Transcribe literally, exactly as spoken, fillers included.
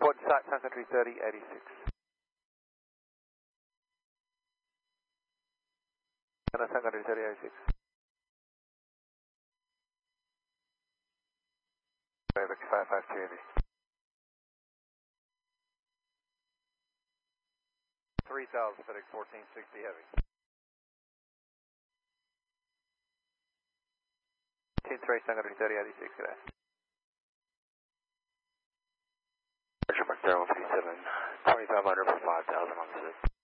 Report site Sun Country thirty eighty-six. Sun Country thirty eighty-six. Quebec five five two heavy. three thousand FedEx fourteen sixty heavy. Team three Sun Country thirty eighty-six, good day. Roger, Mark one fifty-seven, twenty-five hundred for five thousand on the six.